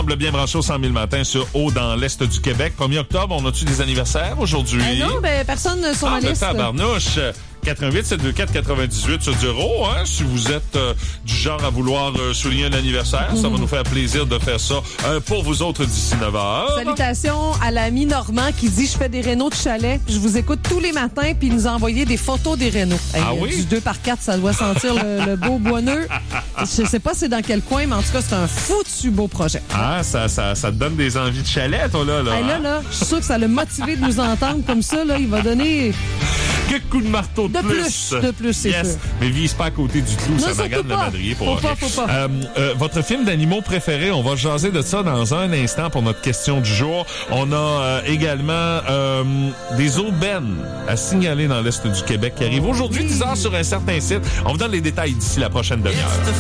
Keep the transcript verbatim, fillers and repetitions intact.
ensemble, bien branché au cent mille matins sur Haut dans l'Est du Québec. premier octobre, on a-tu des anniversaires aujourd'hui? Euh, non, ben personne sur ah, ma liste. Tabarnouche! quatre-vingt-huit sept deux quatre quatre-vingt-dix-huit sur zéro, hein, si vous êtes euh, du genre à vouloir euh, souligner un anniversaire, mmh. ça va nous faire plaisir de faire ça euh, pour vous autres d'ici neuf heures. Salutations à l'ami Normand qui dit « Je fais des rénaux de chalet, je vous écoute tous les matins » puis il nous a envoyé des photos des rénaux. Hey, ah oui? Du deux par quatre, ça doit sentir le, le beau boineux. Je sais pas c'est dans quel coin, mais en tout cas, c'est un foutu beau projet. Ah, ça, ça, ça te donne des envies de chalet, toi, là. Là, hey, là, là, je suis sûr que ça l'a motivé de nous entendre comme ça, là. Il va donner... Quelques coups de marteau de, de plus. plus. De plus, c'est yes. sûr. Mais vise pas à côté du clou, non, ça magane le madrier pour faut pas, faut pas. Euh, euh, votre film d'animaux préféré, on va jaser de ça dans un instant pour notre question du jour. On a euh, également euh, des aubaines à signaler dans l'Est du Québec qui arrivent aujourd'hui, dix heures sur un certain site. On vous donne les détails d'ici la prochaine demi-heure.